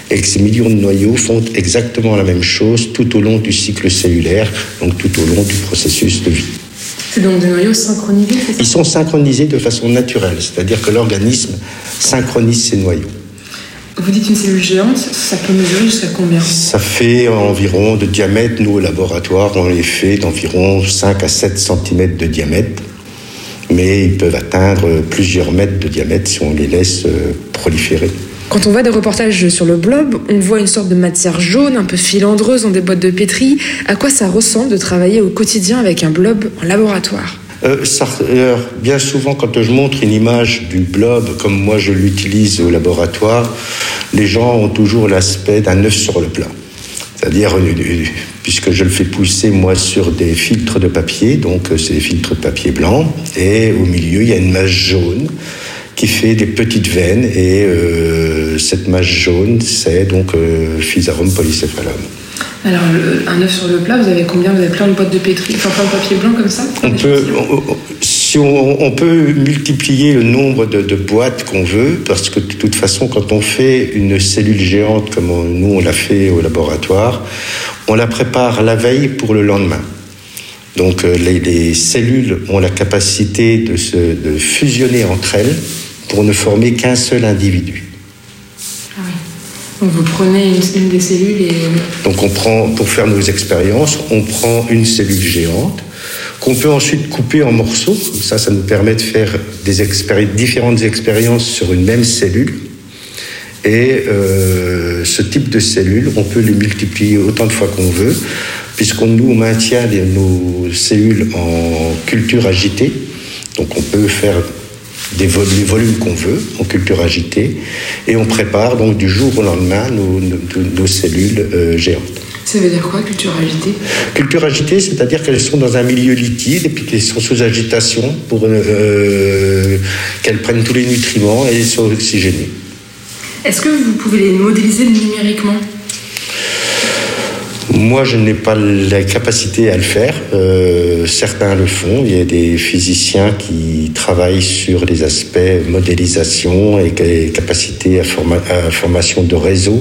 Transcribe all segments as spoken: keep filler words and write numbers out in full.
et que ces millions de noyaux font exactement la même chose tout au long du cycle cellulaire, donc tout au long du processus de vie. C'est donc des noyaux synchronisés, c'est ça ? Ils sont synchronisés de façon naturelle, c'est-à-dire que l'organisme synchronise ces noyaux. Vous dites une cellule géante, ça peut mesurer jusqu'à combien ? Ça fait environ de diamètre. Nous, au laboratoire, on les fait d'environ cinq à sept centimètres de diamètre. Mais ils peuvent atteindre plusieurs mètres de diamètre si on les laisse proliférer. Quand on voit des reportages sur le blob, on voit une sorte de matière jaune, un peu filandreuse dans des boîtes de pétri. À quoi ça ressemble de travailler au quotidien avec un blob en laboratoire ? Euh, ça, euh, bien souvent, quand je montre une image du blob, comme moi je l'utilise au laboratoire, les gens ont toujours l'aspect d'un œuf sur le plat. C'est-à-dire, euh, puisque je le fais pousser, moi, sur des filtres de papier, donc euh, c'est des filtres de papier blanc, et au milieu, il y a une masse jaune qui fait des petites veines, et euh, cette masse jaune, c'est donc euh, Physarum polycephalum. Alors, le, un œuf sur le plat, vous avez combien ? Vous avez plein de boîtes de pétri, enfin plein de papier blanc comme ça ? On peut, on, si on, on peut multiplier le nombre de, de boîtes qu'on veut, parce que de toute façon, quand on fait une cellule géante, comme on, nous on l'a fait au laboratoire, on la prépare la veille pour le lendemain. Donc les, les cellules ont la capacité de, se, de fusionner entre elles pour ne former qu'un seul individu. Donc vous prenez une, une des cellules et... Donc on prend, pour faire nos expériences, on prend une cellule géante qu'on peut ensuite couper en morceaux. Ça, ça nous permet de faire des expéri- différentes expériences sur une même cellule. Et euh, ce type de cellules, on peut les multiplier autant de fois qu'on veut, puisqu'on nous maintient les, nos cellules en culture agitée. Donc on peut faire des volumes, volumes qu'on veut en culture agitée, et on prépare donc du jour au lendemain nos, nos, nos cellules euh, géantes. Ça veut dire quoi, culture agitée ? Culture agitée, c'est-à-dire qu'elles sont dans un milieu liquide et puis qu'elles sont sous agitation pour euh, qu'elles prennent tous les nutriments et soient oxygénées. Est-ce que vous pouvez les modéliser numériquement ? Moi, je n'ai pas la capacité à le faire. Euh, certains le font. Il y a des physiciens qui travaillent sur les aspects modélisation et capacité à, forma- à formation de réseau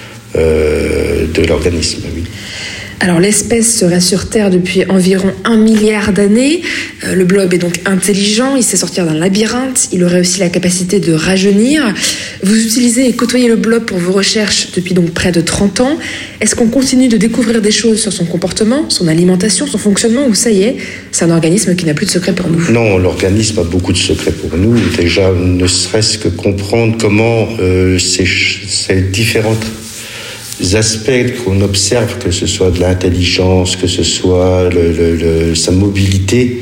euh, de l'organisme. Oui. Alors l'espèce serait sur Terre depuis environ un milliard d'années. Euh, le blob est donc intelligent, il sait sortir d'un labyrinthe, il aurait aussi la capacité de rajeunir. Vous utilisez et côtoyez le blob pour vos recherches depuis donc près de trente ans. Est-ce qu'on continue de découvrir des choses sur son comportement, son alimentation, son fonctionnement, ou ça y est, c'est un organisme qui n'a plus de secret pour nous ? Non, l'organisme a beaucoup de secrets pour nous. Déjà, ne serait-ce que comprendre comment euh, ces, ces différentes aspects qu'on observe, que ce soit de l'intelligence, que ce soit le, le, le, sa mobilité,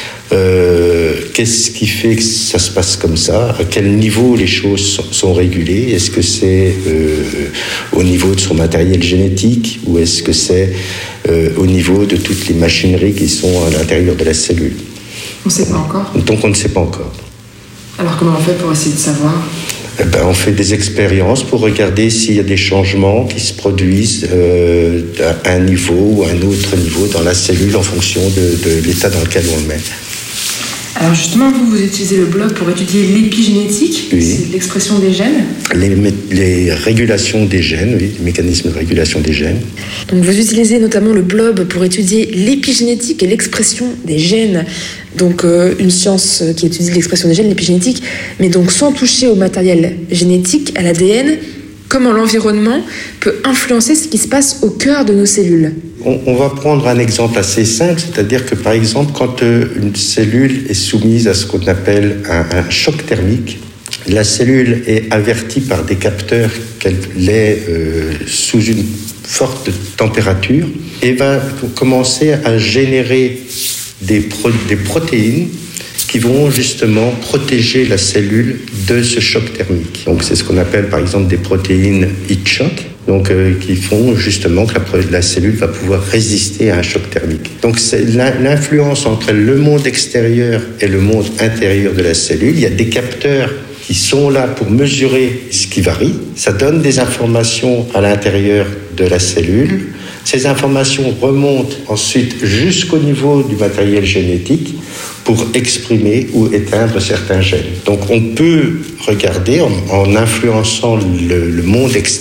euh, qu'est-ce qui fait que ça se passe comme ça ? À quel niveau les choses sont, sont régulées ? Est-ce que c'est euh, au niveau de son matériel génétique, ou est-ce que c'est euh, au niveau de toutes les machineries qui sont à l'intérieur de la cellule ? On ne sait pas encore. Donc on ne sait pas encore. Alors comment on fait pour essayer de savoir ? Eh ben, on fait des expériences pour regarder s'il y a des changements qui se produisent euh, à un niveau ou à un autre niveau dans la cellule en fonction de, de l'état dans lequel on le met. Alors justement, vous, vous utilisez le blob pour étudier l'épigénétique, oui. C'est l'expression des gènes. Les, les régulations des gènes, oui, les mécanismes de régulation des gènes. Donc vous utilisez notamment le blob pour étudier l'épigénétique et l'expression des gènes. Donc euh, une science qui étudie l'expression des gènes, l'épigénétique, mais donc sans toucher au matériel génétique, à l'A D N, comment l'environnement peut influencer ce qui se passe au cœur de nos cellules. On, on va prendre un exemple assez simple, c'est-à-dire que par exemple, quand euh, une cellule est soumise à ce qu'on appelle un, un choc thermique, la cellule est avertie par des capteurs qu'elle est euh, sous une forte température et va commencer à générer des, pro- des protéines qui vont justement protéger la cellule de ce choc thermique. Donc c'est ce qu'on appelle par exemple des protéines heat shock, donc euh, qui font justement que la, la cellule va pouvoir résister à un choc thermique. Donc c'est l'influence entre le monde extérieur et le monde intérieur de la cellule. Il y a des capteurs qui sont là pour mesurer ce qui varie. Ça donne des informations à l'intérieur de la cellule. Ces informations remontent ensuite jusqu'au niveau du matériel génétique pour exprimer ou éteindre certains gènes. Donc on peut regarder en, en influençant le, le monde extérieur